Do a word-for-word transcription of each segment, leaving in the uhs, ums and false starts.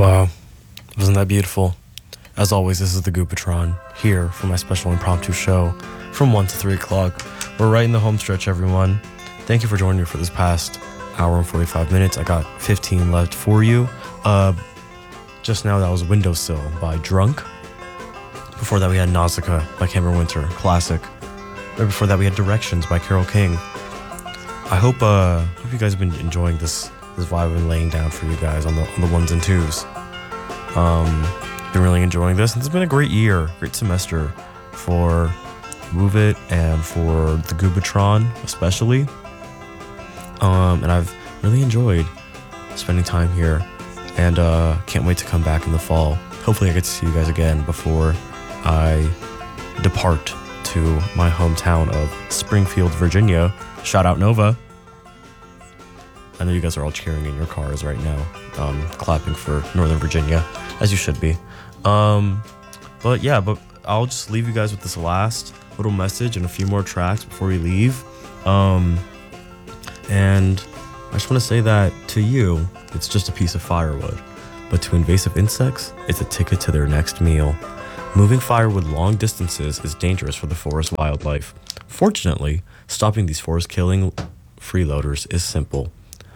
Wow, wasn't that beautiful? As always, this is the Goopatron, here for my special impromptu show from one to three o'clock. We're right in the home stretch, everyone. Thank you for joining me for this past hour and forty-five minutes. I got fifteen left for you. Uh, just now, that was Windowsill by Drunk. Before that, we had Nausicaa by Cameron Winter, classic. Right before that, we had Directions by Carole King. I hope uh, hope you guys have been enjoying this this vibe I've been laying down for you guys on the on the ones and twos. Um, been really enjoying this, and it's been a great year, great semester for Move It and for the Goopatron especially. Um, and I've really enjoyed spending time here, and uh, can't wait to come back in the fall. Hopefully, I get to see you guys again before I depart to my hometown of Springfield, Virginia. Shout out Nova. I know you guys are all cheering in your cars right now, um, clapping for Northern Virginia, as you should be. Um, but yeah, but I'll just leave you guys with this last little message and a few more tracks before we leave. Um, and I just want to say that to you, it's just a piece of firewood, but to invasive insects, it's a ticket to their next meal. Moving firewood long distances is dangerous for the forest wildlife. Fortunately, stopping these forest-killing freeloaders is simple.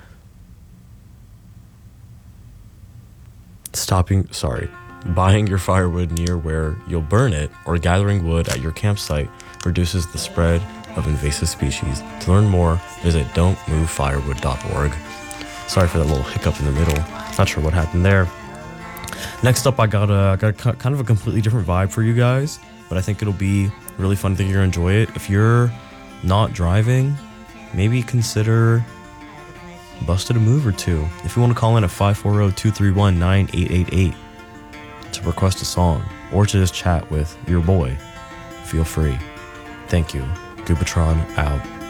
Stopping, sorry, buying your firewood near where you'll burn it or gathering wood at your campsite reduces the spread of invasive species. To learn more, visit don't move firewood dot org. Sorry for that little hiccup in the middle. Not sure what happened there. Next up, I got a, got a, kind of a completely different vibe for you guys, but I think it'll be really fun. I think you're going to enjoy it. If you're not driving, maybe consider busted a move or two. If you want to call in at five four zero, two three one, nine eight eight eight to request a song or to just chat with your boy, feel free. Thank you. Goopatron out.